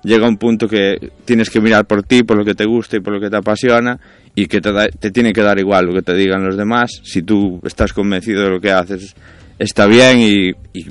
llega un punto que tienes que mirar por ti, por lo que te gusta y por lo que te apasiona, y que te tiene que dar igual lo que te digan los demás. Si tú estás convencido de lo que haces está bien, y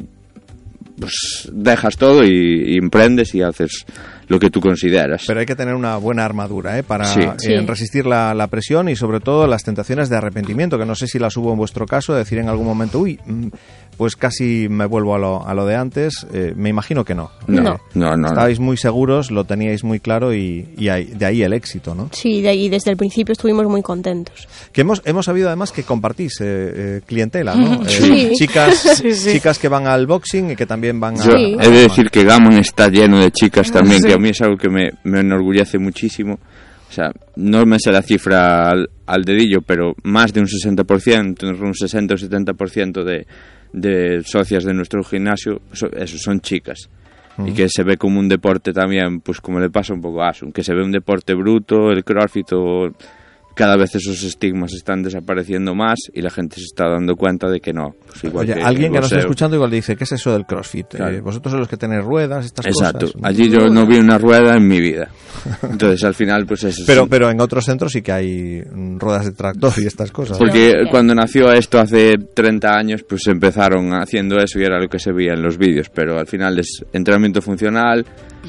pues dejas todo y emprendes y haces lo que tú consideras. Pero hay que tener una buena armadura para resistir la presión y sobre todo las tentaciones de arrepentimiento, que no sé si las hubo en vuestro caso, de decir en algún momento, pues casi me vuelvo a lo de antes. Me imagino que no. No. Estabais muy seguros, lo teníais muy claro y de ahí el éxito, ¿no? Sí, de ahí desde el principio estuvimos muy contentos. Que hemos sabido además que compartís clientela, ¿no? Sí. Chicas que van al boxing y que también van Yo he de decir que Gammon está lleno de chicas también, que a mí es algo que me enorgullece muchísimo. O sea, no me sé la cifra al dedillo, pero más de un 60%, un 60 o 70% de socias de nuestro gimnasio, eso son chicas. Y que se ve como un deporte también, pues como le pasa un poco a Asun, que se ve un deporte bruto, el CrossFit, cada vez esos estigmas están desapareciendo más y la gente se está dando cuenta de que no. Pues igual. Oye, alguien que nos está escuchando igual dice, ¿qué es eso del CrossFit? Claro. Vosotros sois los que tenéis ruedas, estas Exacto. cosas. Allí yo no vi una rueda en mi vida. Entonces al final pues eso. Pero en otros centros sí que hay ruedas de tractor y estas cosas. Porque cuando nació esto hace 30 años pues empezaron haciendo eso y era lo que se veía en los vídeos, pero al final es entrenamiento funcional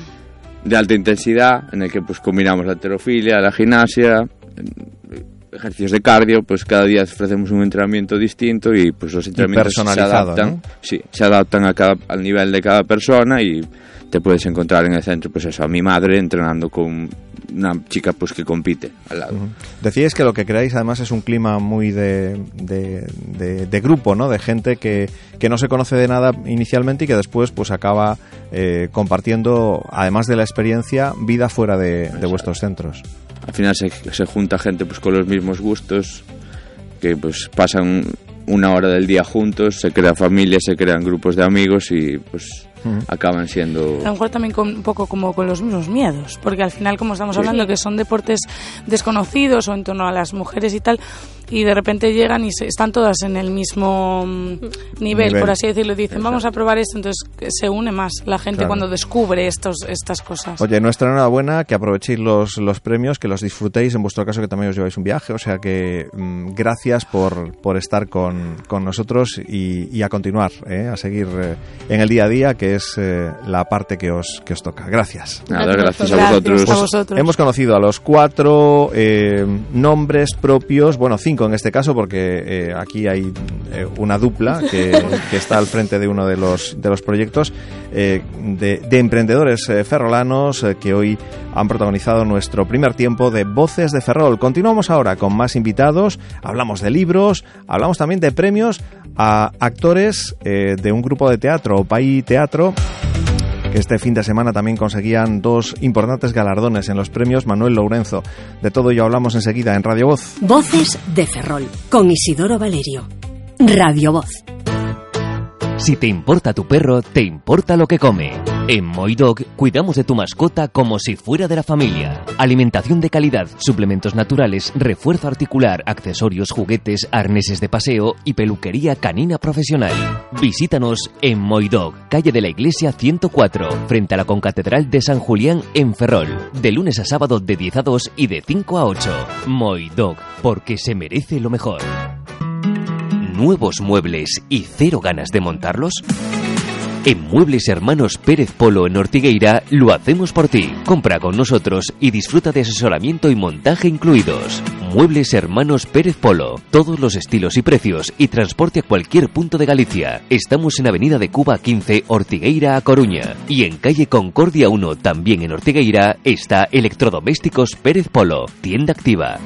de alta intensidad en el que pues combinamos la halterofilia, la gimnasia, ejercicios de cardio, pues cada día ofrecemos un entrenamiento distinto y pues los entrenamientos se adaptan, ¿no? Sí, se adaptan al nivel de cada persona y te puedes encontrar en el centro, pues eso, a mi madre entrenando con una chica pues que compite al lado. Decíais que lo que creáis además es un clima muy de grupo, ¿no? De gente que no se conoce de nada inicialmente y que después pues acaba compartiendo, además de la experiencia, vida fuera de vuestros centros. Al final se junta gente pues con los mismos gustos, que pues pasan una hora del día juntos, se crean familias, se crean grupos de amigos y pues acaban siendo... A lo mejor también un poco como con los mismos miedos, porque al final, como estamos hablando, que son deportes desconocidos o en torno a las mujeres y tal, y de repente llegan y están todas en el mismo nivel, por así decirlo, y dicen, vamos a probar esto, entonces se une más la gente cuando descubre estas cosas. Oye, nuestra enhorabuena, que aprovechéis los premios, que los disfrutéis, en vuestro caso que también os lleváis un viaje, o sea que gracias por estar con nosotros y a continuar, a seguir en el día a día, que es la parte que os toca. Gracias. Nada, gracias a vosotros. Pues hemos conocido a los 4 nombres propios, bueno, 5 en este caso, porque aquí hay una dupla que está al frente de uno de los proyectos de emprendedores ferrolanos que hoy han protagonizado nuestro primer tiempo de Voces de Ferrol. Continuamos ahora con más invitados, hablamos de libros, hablamos también de premios a actores de un grupo de teatro, Opay Teatro, que este fin de semana también conseguían 2 importantes galardones en los premios Manuel Lourenzo. De todo ello hablamos enseguida en Radio Voz. Voces de Ferrol, con Isidoro Valerio. Radio Voz. Si te importa tu perro, te importa lo que come. En Moidog cuidamos de tu mascota como si fuera de la familia. Alimentación de calidad, suplementos naturales, refuerzo articular, accesorios, juguetes, arneses de paseo y peluquería canina profesional. Visítanos en Moidog, calle de la Iglesia 104, frente a la Concatedral de San Julián en Ferrol. De lunes a sábado de 10 a 2 y de 5 a 8. Moidog, porque se merece lo mejor. ¿Nuevos muebles y cero ganas de montarlos? En Muebles Hermanos Pérez Polo en Ortigueira lo hacemos por ti. Compra con nosotros y disfruta de asesoramiento y montaje incluidos. Muebles Hermanos Pérez Polo. Todos los estilos y precios y transporte a cualquier punto de Galicia. Estamos en Avenida de Cuba 15, Ortigueira a Coruña. Y en calle Concordia 1, también en Ortigueira, está Electrodomésticos Pérez Polo. Tienda activa.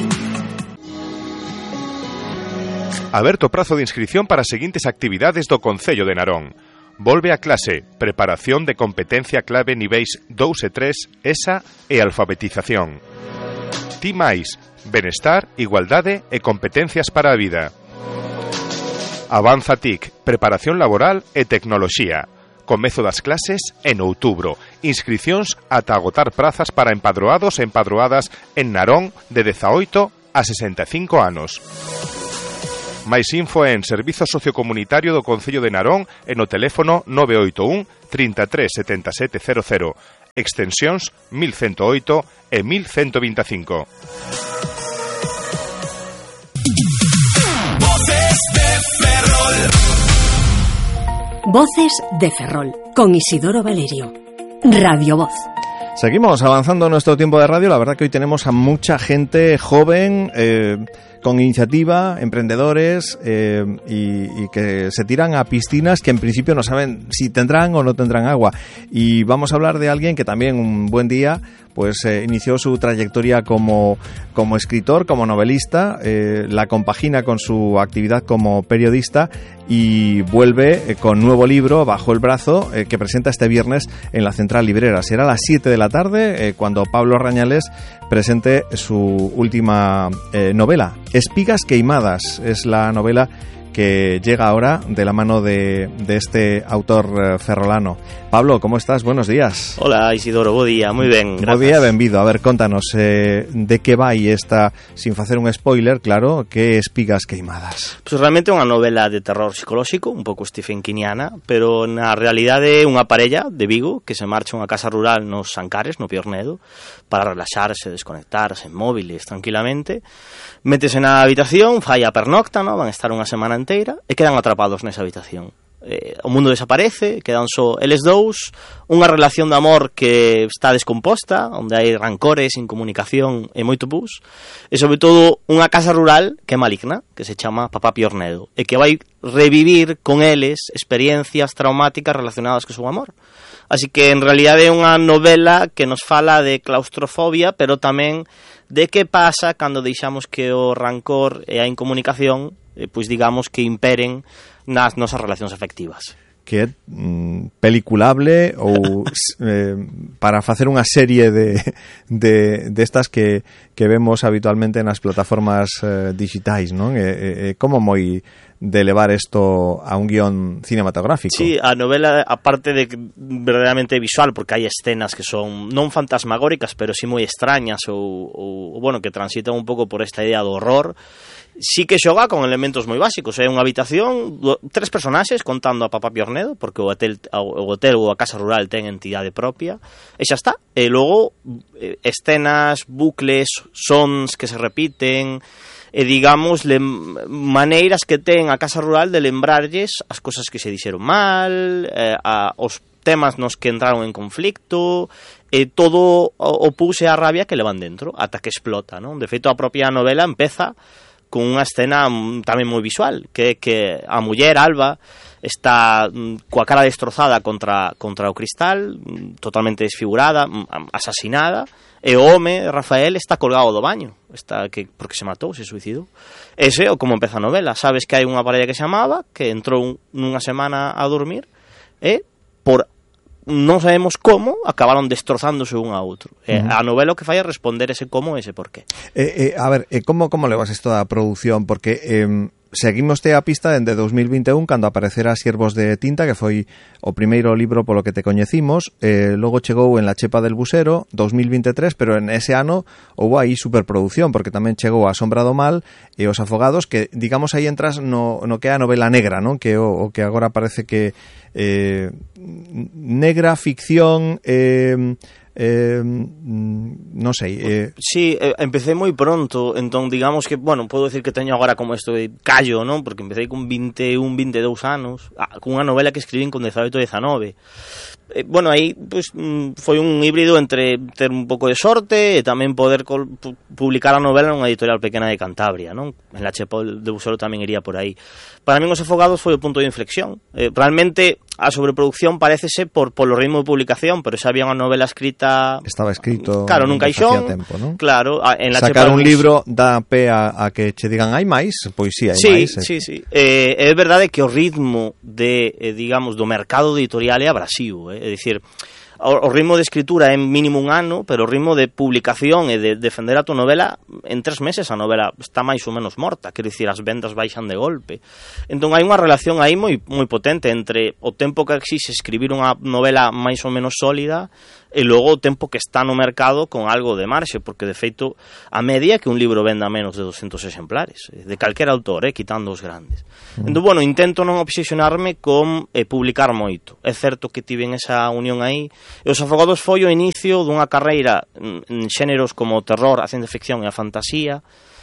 Aberto prazo de inscripción para as seguintes actividades do Concello de Narón. Volve a clase, preparación de competencia clave niveis 2 e 3, ESA e alfabetización. Ti máis, benestar, igualdade e competencias para a vida. Avanza TIC, preparación laboral e tecnoloxía. Comezo das clases en outubro. Inscricións ata agotar prazas para empadroados e empadroadas en Narón de 18 a 65 anos. Mais info en Servizo Sociocomunitario do Concello de Narón e no teléfono 981 33 77 00 extensións 1108 e 1125. Voces de Ferrol, con Isidoro Valerio. Radio Voz. Seguimos avanzando en nuestro tiempo de radio. La verdad que hoy tenemos a mucha gente joven, con iniciativa, emprendedores, y que se tiran a piscinas que en principio no saben si tendrán o no tendrán agua. Y vamos a hablar de alguien que también un buen día pues inició su trayectoria como escritor, como novelista, la compagina con su actividad como periodista y vuelve con nuevo libro bajo el brazo que presenta este viernes en la Central Librera. Será a las 7 de la tarde cuando Pablo Rañales presente su última novela. Espigas queimadas es la novela que llega ahora de la mano de este autor ferrolano. Pablo, ¿cómo estás? Buenos días. Hola Isidoro, bo día, moi ben, grazas. Bo día, benvido. A ver, contanos, de que vai esta, sin facer un spoiler, claro, que Espigas queimadas? Pues realmente é unha novela de terror psicolóxico, un pouco Stephen Kingiana, pero na realidade é unha parella de Vigo que se marcha a unha casa rural nos Ancares, no Piornedo, para relaxarse, desconectarse, móviles, tranquilamente. Métese na habitación, fai a pernocta, ¿no? Van a estar unha semana inteira e quedan atrapados nesa habitación. O mundo desaparece, quedan só eles dous, unha relación de amor que está descomposta, onde hai rancores, incomunicación e moito pus, e sobre todo unha casa rural que é maligna, que se chama Papá Piornedo, e que vai revivir con eles experiencias traumáticas relacionadas co seu amor. Así que en realidade é unha novela que nos fala de claustrofobia, pero tamén de que pasa cando deixamos que o rancor e a incomunicación, pois digamos que imperen nas nosas relacións afectivas. Que é peliculable ou para facer unha serie de estas que vemos habitualmente nas plataformas digitais, non? Como moi de levar isto a un guión cinematográfico. Sí, a novela, aparte de verdadeiramente visual, porque hai escenas que son non fantasmagóricas, pero sí moi extrañas ou bueno, que transitan un pouco por esta idea do horror. Sí que xoga con elementos moi básicos. É unha habitación, tres personaxes contando a Papá Piornedo, porque o hotel ou a casa rural ten entidade propia, e xa está. E logo escenas, bucles, sons que se repiten, e digamos maneiras que ten a casa rural de lembrarlles as cosas que se dixeron mal, os temas nos que entraron en conflicto, e todo o pus e a rabia que levan dentro ata que explota, non? De feito, a propia novela empeza con unha escena tamén moi visual, que é que a muller, Alba, está coa cara destrozada contra o cristal, totalmente desfigurada, asasinada, e o home, Rafael, está colgado do baño, porque se matou, se suicidou. Ese é como empeza a novela. Sabes que hai unha parella que se amaba, que entrou nunha semana a dormir, e por non sabemos como acabaron destrozándose un a outro. A novela o que fai é responder ese como e ese porqué. A ver, como levas isto da produción? Porque seguimos a pista dende 2021 cando aparecera Siervos de Tinta, que foi o primeiro libro polo que te coñecimos, logo chegou En la chepa del busero 2023, pero en ese ano houve aí superproducción, porque tamén chegou A sombra do mal e Os afogados, que digamos aí entras no que é a novela negra, non? Que o que agora parece que negra, ficción, non sei. Sí, empecé moi pronto, entón digamos que, bueno, podo decir que teño agora como isto de callo, non? Porque empecé con 21, 22 anos, con unha novela que escribín con 18 e 19. Bueno, aí pues, foi un híbrido entre ter un pouco de sorte e tamén poder publicar a novela nunha editorial pequena de Cantabria, non? En la chepa de busero tamén iría por aí. Para min Os afogados foi o punto de inflexión. Realmente a sobreproducción parécese polo ritmo de publicación, pero xa había unha novela escrita... Estaba escrito... Claro, nun caixón. Tempo, ¿no? Claro, en la sacar un libro dá pé a que che digan hai máis, pois sí, hai máis. Sí. É verdade que o ritmo de, digamos, do mercado editorial é abrasivo, é dicir, o ritmo de escritura é mínimo un ano, pero o ritmo de publicación e de defender a tua novela, en 3 meses a novela está máis ou menos morta, quer dicir, as vendas baixan de golpe. Entón hai unha relación aí moi potente entre o tempo que exixe escribir unha novela máis ou menos sólida e logo o tempo que está no mercado con algo de marxe, porque de feito a media que un libro venda menos de 200 exemplares, de calquera autor, quitando os grandes. Entón, bueno, intento non obsesionarme con publicar moito. É certo que tiven esa unión aí, e Os Afogados foi o inicio dunha carreira en xéneros como o terror, a ciencia ficción e a fantasía.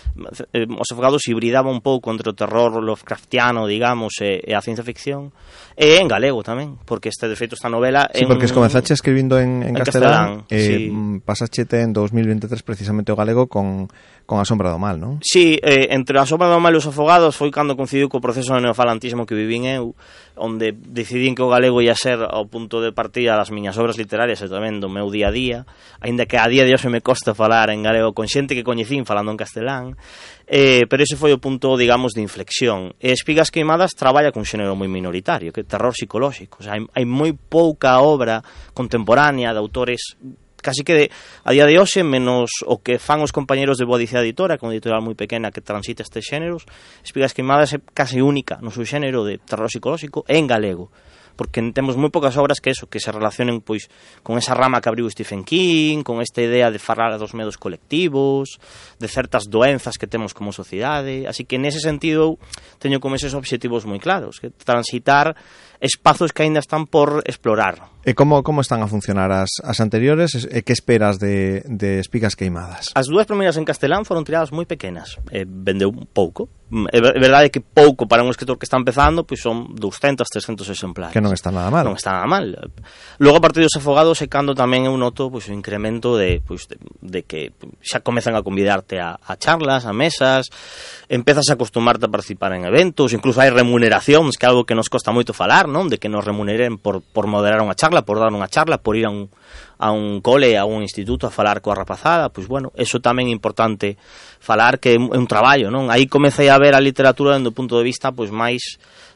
Os Afogados hibridaba un pouco entre o terror Lovecraftiano, digamos, e a ciencia ficción, e en galego tamén, porque de feito esta novela sí, porque comenzaste escribindo en castelán, sí. Pasáchete en 2023 precisamente o galego con A Sombra do Mal, non? Sí, entre A Sombra do Mal e Os Afogados foi cando coincidiu co proceso de neofalantismo que vivín eu, onde decidín que o galego ia ser ao punto de partida das miñas obras literarias e tamén do meu día a día, aínda que a día de hoxe me costa falar en galego con xente que coñecín falando en castelán, pero ese foi o punto, digamos, de inflexión. E Espigas Queimadas traballa cun xénero moi minoritario, que é terror psicolóxico. O sea, hai moi pouca obra contemporánea de autores casi que a día de hoxe, menos o que fan os compañeros de Boa Dicea Editora, que é unha editorial moi pequena que transita estes xéneros. Espigas Queimadas é casi única no seu xénero de terror psicolóxico en galego, porque temos moi poucas obras que se relacionen pois con esa rama que abriu Stephen King, con esta idea de falar dos medos colectivos, de certas doenzas que temos como sociedade. Así que nese sentido teño como eses obxectivos moi claros, que transitar espazos que aínda están por explorar. E como están a funcionar as anteriores? E que esperas de Espigas Queimadas? As dúas primeiras en castelán foron tiradas moi pequenas, vendeu pouco. É verdade que pouco para un escritor que está empezando, pois son 200, 300 exemplares. Que non está nada mal. Non está nada mal. Logo, a partir dos Afogados, é cando tamén eu noto pois o incremento de que xa comezan a convidarte a charlas, a mesas, empezas a acostumarte a participar en eventos, incluso hai remuneracións, que é algo que nos costa moito falar, non? De que nos remuneren por moderar unha charla, por dar unha charla, por ir a un cole, a un instituto a falar coa rapazada. Pois bueno, eso tamén é importante falar, que é un traballo, non? Aí comecei a ver a literatura dende o punto de vista pois máis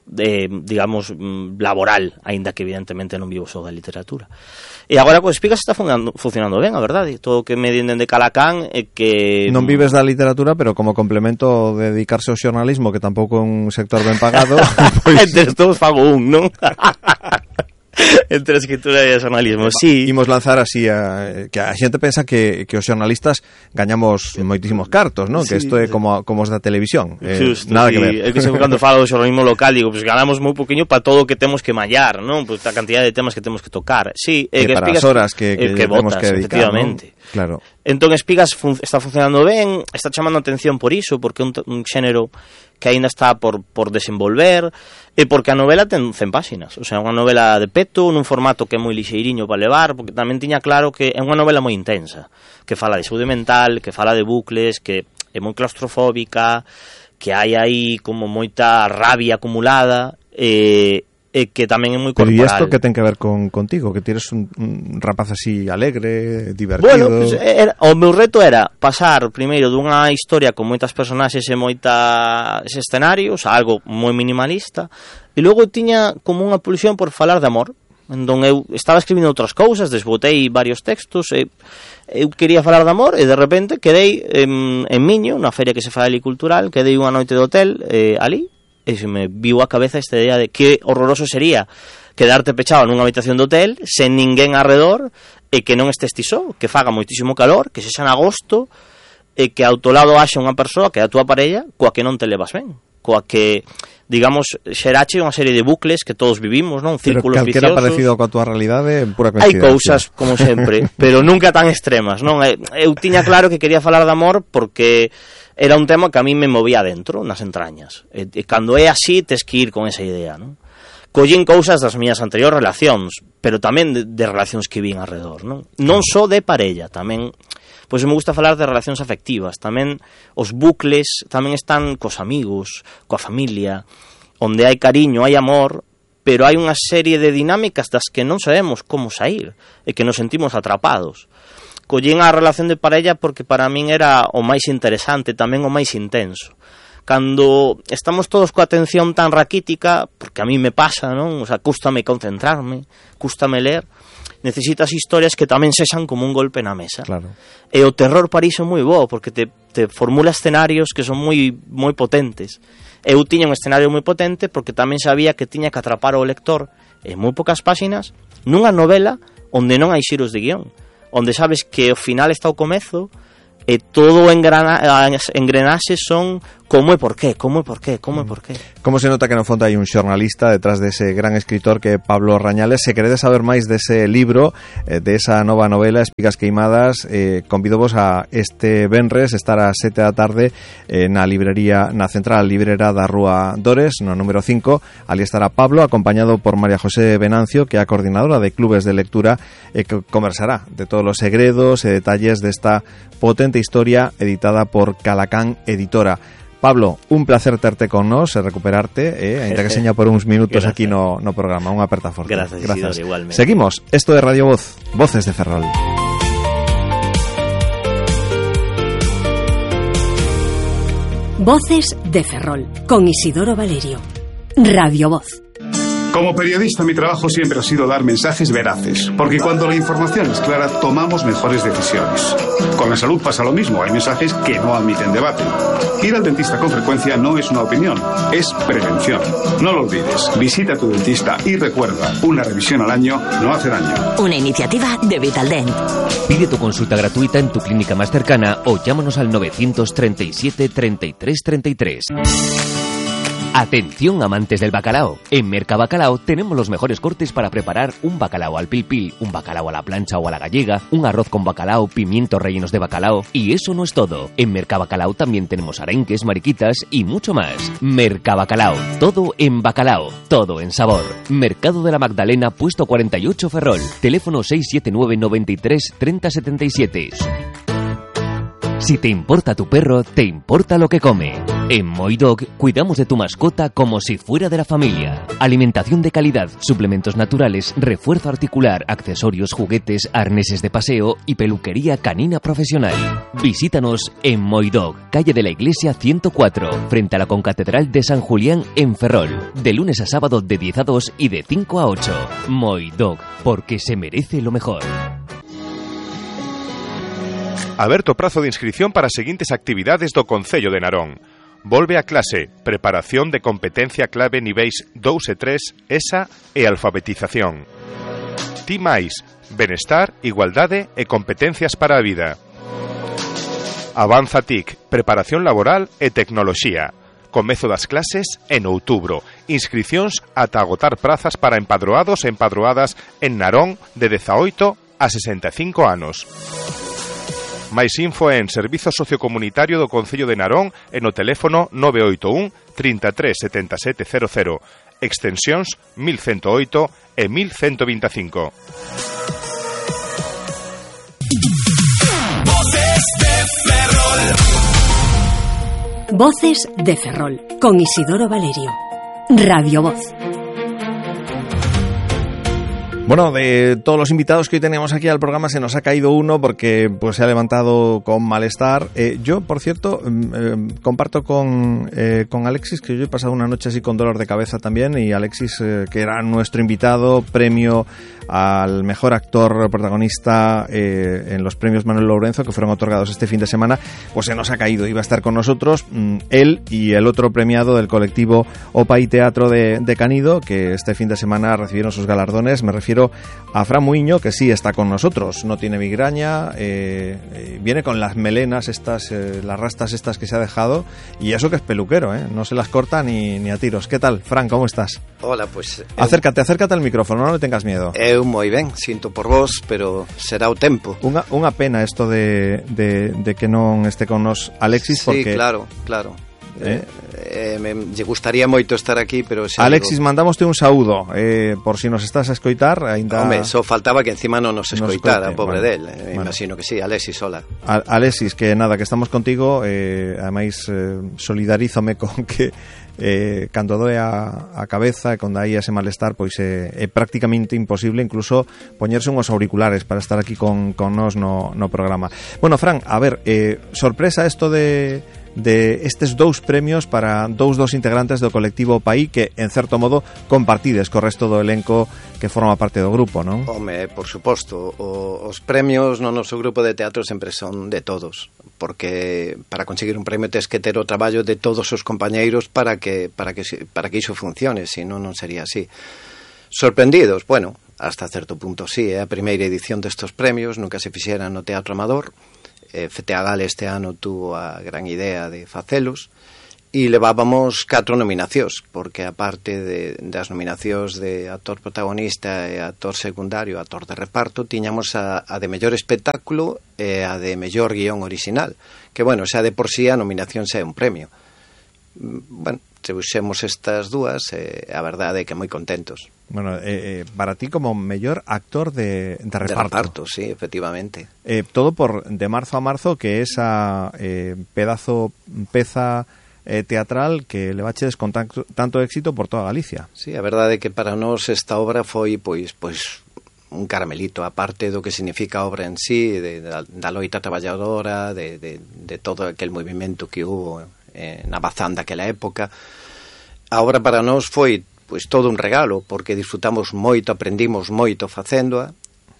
digamos laboral, aínda que evidentemente non vivo só da literatura. E agora con Espigas está funcionando ben, a verdade. Todo o que me din dende Calacán é que non vives da literatura, pero como complemento de dedicarse ao xornalismo, que tampouco é un sector ben pagado, pois entre todos fago un, non? Entre a escritura e o xornalismo, sí. Imos lanzar así que a xente pensa que os xornalistas gañamos moitísimos cartos, non? Sí, que isto é como os da televisión. Justo, nada que ver. É que sempre cando falo do xornalismo local digo, pues ganamos moi poquinho para todo o que temos que mallar, non? Pues a cantidad de temas que temos que tocar. Sí, que para as horas que temos que dedicar, efectivamente. ¿No? Claro. Entón Espigas está funcionando ben, está chamando a atención por iso, porque é un xénero que aínda está por desenvolver, e porque a novela ten 100 páxinas, o sea, unha novela de peto, nun formato que é moi lixeiriño para levar, porque tamén tiña claro que é unha novela moi intensa, que fala de saúde mental, que fala de bucles, que é moi claustrofóbica, que hai aí como moita rabia acumulada, e que tamén é moi corporal. Pero e isto que ten que ver contigo? Que tires un rapaz así alegre, divertido? Bueno, pues, o meu reto era pasar primeiro dunha historia con moitas personaxes e moitas escenarios a algo moi minimalista, e logo tiña como unha pulsión por falar de amor. Entón eu estaba escribindo outras cousas, desbotei varios textos, e eu quería falar de amor, e de repente quedei en Miño, na feria que se fai ali cultural, quedei unha noite de hotel ali, e se me viu a cabeza esta idea de que horroroso sería quedarte pechado nunha habitación de hotel sen ninguén arredor, e que non estes ti só, que faga moitísimo calor, que sexa en agosto, e que ao teu lado haxa unha persoa que é a túa parella coa que non te levas ben, coa que, digamos, xerache unha serie de bucles que todos vivimos, non? Círculos viciosos. Pero calquera parecido coa túa realidade, pura coincidencia. Hai cousas, como sempre, pero nunca tan extremas, non? Eu tiña claro que quería falar de amor porque era un tema que a mí me movía dentro, nas entrañas. E cando é así, tes que ir con esa idea, non? Collín cousas das miñas anteriores relacións, pero tamén de relacións que vin alrededor, non? Non só de parella, tamén, pois me gusta falar de relacións afectivas, tamén os bucles tamén están cos amigos, coa familia, onde hai cariño, hai amor, pero hai unha serie de dinámicas das que non sabemos como sair, e que nos sentimos atrapados. Collín a relación de parella porque para min era o máis interesante, tamén o máis intenso. Cando estamos todos coa atención tan raquítica, porque a mí me pasa, non? O sea, cústame concentrarme, cústame ler, necesitas historias que tamén sexan como un golpe na mesa. Claro. E o terror para iso é moi bo, porque te formula escenarios que son moi potentes. Eu tiña un escenario moi potente porque tamén sabía que tiña que atrapar ao lector en moi poucas páxinas nunha novela onde non hai xiros de guión, onde sabes que ao final está o comezo e todo as engrenaxes son como e por qué. Como se nota que no fondo hai un xornalista detrás dese gran escritor que é Pablo Rañales. Se queredes saber máis dese libro, de esa nova novela Espigas Queimadas, convidovos a este venres estar a 7 da tarde na librería, na central librera da Rúa Dores, no número 5. Ali estará Pablo, acompañado por María José Venancio, que é a coordinadora de clubes de lectura, e que conversará de todos os segredos e detalles desta potente historia editada por Calacán Editora. Pablo, un placer terte con nós e recuperarte, ainda que seña por uns minutos aquí no programa. Unha aperta forte. Gracias. Isidoro, igualmente. Seguimos, esto é Radio Voz, Voces de Ferrol. Voces de Ferrol, con Isidoro Valerio. Radio Voz. Como periodista, mi trabajo siempre ha sido dar mensajes veraces, porque cuando la información es clara, tomamos mejores decisiones. Con la salud pasa lo mismo, hay mensajes que no admiten debate. Ir al dentista con frecuencia no es una opinión, es prevención. No lo olvides, visita a tu dentista y recuerda, una revisión al año no hace daño. Una iniciativa de Vitaldent. Pide tu consulta gratuita en tu clínica más cercana o llámanos al 937 33 33. Atención amantes del bacalao. En Mercabacalao tenemos los mejores cortes para preparar un bacalao al pil pil, un bacalao a la plancha o a la gallega, un arroz con bacalao, pimientos rellenos de bacalao. Y eso no es todo. En Mercabacalao también tenemos arenques, mariquitas y mucho más. Mercabacalao. Todo en bacalao. Todo en sabor. Mercado de la Magdalena, puesto 48 Ferrol. Teléfono 679 93 30 77. Si te importa tu perro, te importa lo que come. En Moidog cuidamos de tu mascota como si fuera de la familia. Alimentación de calidad, suplementos naturales, refuerzo articular, accesorios, juguetes, arneses de paseo y peluquería canina profesional. Visítanos en Moidog, calle de la Iglesia 104, frente a la Concatedral de San Julián en Ferrol. De lunes a sábado de 10 a 2 y de 5 a 8. Moidog, porque se merece lo mejor. Aberto prazo de inscripción para as seguintes actividades do Concello de Narón. Volve a clase, preparación de competencia clave niveis 2 e 3, ESA e alfabetización. Ti máis, benestar, igualdade e competencias para a vida. Avanza TIC, preparación laboral e tecnoloxía. Comezo das clases en outubro. Inscricións ata agotar prazas para empadroados e empadroadas en Narón de 18 a 65 anos. Máis info en Servizo Sociocomunitario do Concello de Narón e no teléfono 981 33 77 00, extensións 1108 e 1125. Voces de Ferrol. Voces de Ferrol, con Isidoro Valerio. Radio Voz. Bueno, de todos los invitados que hoy tenemos aquí al programa se nos ha caído uno porque pues se ha levantado con malestar. Yo, por cierto, comparto con Alexis, que yo he pasado una noche así con dolor de cabeza también, y Alexis, que era nuestro invitado, premio al mejor actor protagonista en los premios Manuel Lourenzo, que fueron otorgados este fin de semana, pues se nos ha caído. Iba a estar con nosotros él y el otro premiado del colectivo Opa y Teatro de Canido, que este fin de semana recibieron sus galardones. Me refiero a Fran Muiño, que sí está con nosotros, no tiene migraña, viene con las melenas estas, las rastas estas que se ha dejado, y eso que es peluquero, no se las corta ni a tiros. ¿Qué tal, Fran? ¿Cómo estás? Hola, pues... Acércate al micrófono, no le tengas miedo. Eu moi ben, sinto por vos, pero será o tempo. Unha pena esto de que non este con nos Alexis, sí, porque... claro. Me gustaría moito estar aquí, pero Alexis, mandámoste un saúdo, por si nos estás a escoitar ainda... Home, só faltaba que encima non nos escoitara, pobre bueno, del. Imagino que sí. Alexis, hola. Alexis, que nada, que estamos contigo, ademais solidarízome con que cando doe a cabeza e cando hai ese malestar, pois é prácticamente imposible incluso poñerse unhos auriculares para estar aquí con nós no programa. Bueno, Fran, a ver, sorpresa isto de estes dous premios para dous integrantes do colectivo Paí, que en certo modo compartides co resto do elenco que forma parte do grupo, non? Home, por suposto, os premios no noso grupo de teatro sempre son de todos, porque para conseguir un premio tes que ter o traballo de todos os compañeiros para que iso funcione, senón non sería así. Sorprendidos, bueno, hasta certo punto sí, é a primeira edición destes premios, nunca se fixeran no Teatro Amador. FTA Gale este ano tuvo a gran idea de facelos, e levábamos 4 nominacións, porque aparte das nominacións de actor protagonista e actor secundario, actor de reparto, tiñamos a de mellor espectáculo e a de mellor guión original, que, bueno, xa de por sí a nominación xa é un premio. Bueno, trouxemos estas dúas e a verdade é que moi contentos. Bueno, para ti como mellor actor de reparto. De reparto, sí, efectivamente. Todo por De marzo a marzo, que esa peza teatral que levachedes con tanto éxito por toda Galicia. Sí, a verdade é que para nós esta obra foi pois un caramelito, aparte do que significa a obra en sí, da loita traballadora, de todo aquel movimento que hubo na Bazán daquela época. A obra para nós foi pois todo un regalo, porque disfrutamos moito, aprendimos moito facéndoa.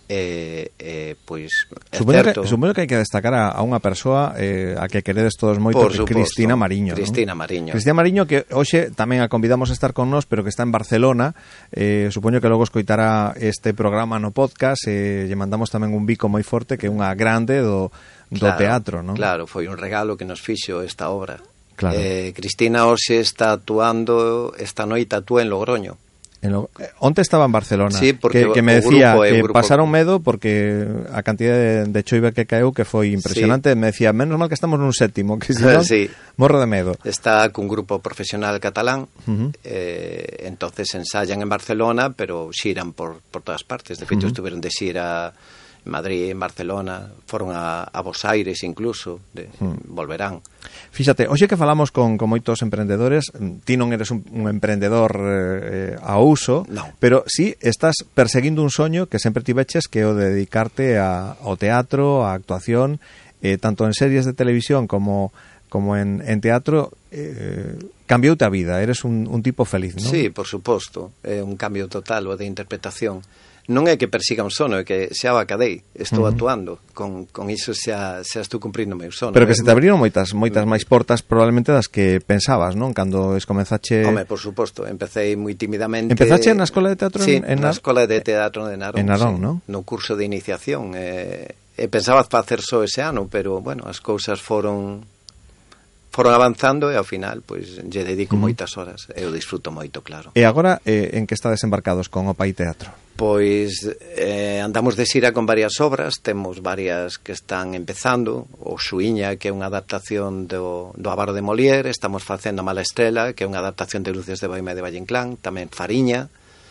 Pois é certo. Supoño que hai que destacar a unha persoa a que queredes todos moito, que Cristina Mariño. Cristina Mariño, que hoxe tamén a convidamos a estar con nós, pero que está en Barcelona. Supoño que logo escoitará este programa no podcast, lle mandamos tamén un bico moi forte, que é unha grande do teatro, non? Claro, foi un regalo que nos fixo esta obra. Claro. Cristina hoxe está actuando, esta noite actúa en Logroño. Onte estaba en Barcelona, sí, porque que me decía que pasaron medo porque a cantidad de choiva que caeu que foi impresionante, sí. Me decía, menos mal que estamos nun séptimo, que si non, sí. Morro de medo. Está cun grupo profesional catalán, entonces ensayan en Barcelona, pero xiran por todas partes. De feito, estuvieron de xira en Madrid, en Barcelona, foron a Bos Aires incluso, volverán. Fíxate, hoxe que falamos con moitos emprendedores, ti non eres un emprendedor a uso, no. Pero sí estás perseguindo un soño que sempre tiveches, que é o de dedicarte ao teatro, á actuación, tanto en series de televisión como en teatro. Cambioute a vida, eres un tipo feliz, non? Sí, por suposto, é un cambio total o de interpretación. Non é que persiga un sono, é que xa o acadei, estou actuando, con iso xa estou cumprindo o meu sono. Pero que se te abriron moitas máis portas probablemente das que pensabas, non? Cando comenzache... Home, por suposto, empecé moi tímidamente... Empezache na Escola de Teatro sí, na Escola de Teatro de Narón. En Narón, sí, non? No curso de iniciación. Pensaba facer só ese ano, pero, bueno, as cousas foron avanzando e ao final, pois, lle dedico moitas horas. Eu disfruto moito, claro. E agora, en que está desembarcados con o Pai Teatro? Pois andamos de xira con varias obras, temos varias que están empezando, o Xuíña, que é unha adaptación do Avaro de Molière, estamos facendo Mala Estrela, que é unha adaptación de Luces de Bohemia de Valle Inclán, tamén Fariña.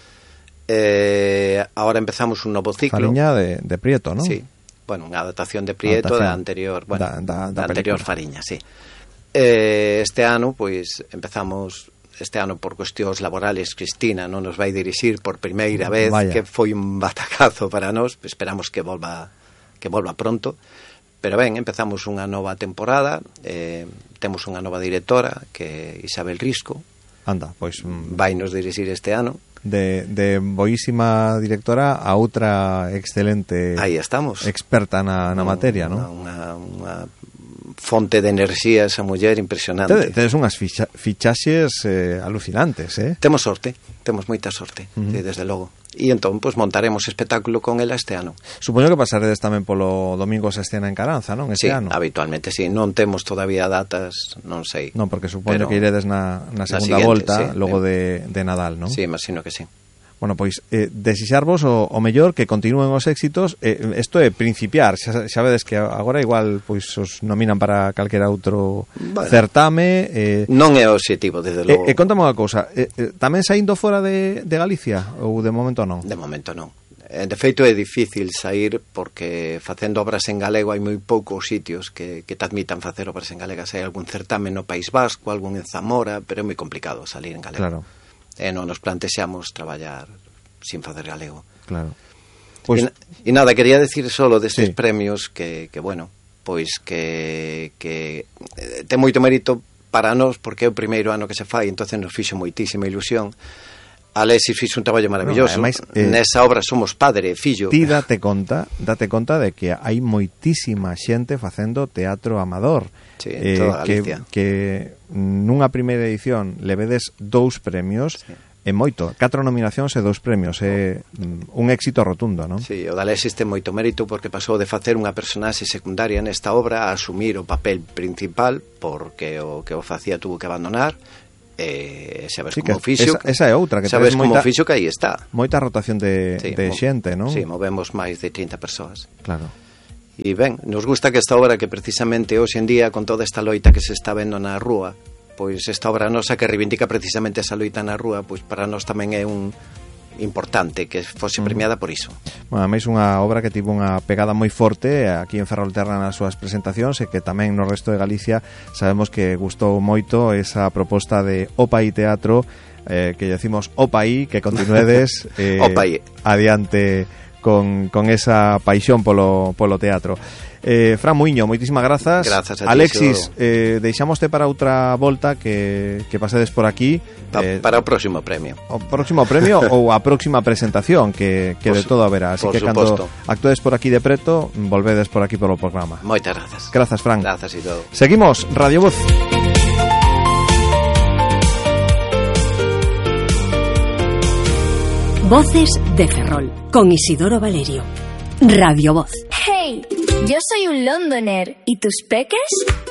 Ahora empezamos un novo ciclo. Fariña de Prieto, non? Sí, bueno, unha adaptación de Prieto da anterior, bueno, da anterior Fariña, sí. Este ano, pois, empezamos... Este ano, por cuestións laborales, Cristina non nos vai dirixir por primeira vez. Vaya. Que foi un batacazo para nós. Esperamos que volva pronto. Pero ben, empezamos unha nova temporada. Temos unha nova directora, que é Isabel Risco. Anda, pois... vai nos dirixir este ano. De boísima directora a outra excelente... Aí estamos. Experta na materia, non? Unha fonte de enerxía esa muller impresionante. Tedes unhas fichaxes alucinantes, Temos sorte, temos moita sorte, desde logo. E entón, pois, montaremos espectáculo con ela este ano. Supoño que pasaredes tamén polo Domingo Sestiana en Caranza, non? Este ano. Habitualmente, sí. Non temos todavía datas, non sei. Non, porque supoño que iredes na segunda volta, sí, logo de Nadal, non? Sí, imagino que sí. Bueno, pois, desixarvos o mellor, que continúen os éxitos. Isto é principiar, xa vedes que agora igual pois os nominan para calquera outro certame. Non é o obxectivo, desde logo. Contame unha cousa, tamén saindo fora de Galicia, ou de momento non? De momento non. De feito é difícil sair porque facendo obras en galego hai moi poucos sitios que te admitan facer obras en galegas. Hai algún certame no País Vasco, algún en Zamora, pero é moi complicado salir en galego. Claro. Non nos plantexamos traballar sin facer galego. Claro. Pues... E nada, quería decir solo destes premios que bueno, pois que ten moito mérito para nós porque é o primeiro ano que se fai, entonces nos fixo moitísima ilusión. Alexis fixo un traballo maravilloso. Ademais, nesa obra somos padre e fillo. Ti date conta de que hai moitísima xente facendo teatro amador. Sí, en toda Galicia. Que nunha primeira edición levedes 2 premios, sí. moito. 4 nominacións e 2 premios. É un éxito rotundo, non? Sí, o D'Alessio ten moito mérito porque pasou de facer unha personaxe secundaria nesta obra a asumir o papel principal porque o que o facía tuvo que abandonar. Sabes como fixo. Esa é outra que sabes como fixo que aí está. Moita rotación de xente, non? Sí, movemos máis de 30 persoas. Claro. E ben, nos gusta que esta obra que precisamente hoxe en día con toda esta loita que se está vendo na rúa, pois esta obra nosa que reivindica precisamente esa loita na rúa, pois para nós tamén é un importante que fose premiada por iso. Bueno, máis unha obra que tivo unha pegada moi forte aquí en Ferrolterra nas súas presentacións e que tamén no resto de Galicia sabemos que gustou moito esa proposta de Opaí Teatro, que decimos Opaí, que continuedes adiante con esa paixón polo teatro. Fran Muiño, moitísimas grazas. Grazas a ti, Alexis, deixámoste para outra volta que pasedes por aquí para o próximo premio. O próximo premio ou a próxima presentación que de todo haberá. Así que cando actuedes por aquí de preto, volvedes por aquí polo programa. Moitas grazas. Grazas, Fran. Grazas e todo. Seguimos, Radio Voz. Voces de Ferrol, con Isidoro Valerio. Radio Voz. Hey, yo soy un londoner. ¿Y tus peques?